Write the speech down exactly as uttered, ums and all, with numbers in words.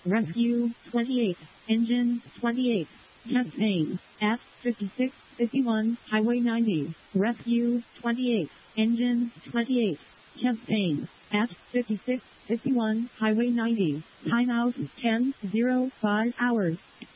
Rescue twenty-eight. Engine twenty-eight. Chest pain at fifty-six fifty-one Highway ninety. Rescue twenty-eight. Engine twenty-eight. Chest pain at fifty-six fifty-one Highway ninety. Timeout ten oh five hours.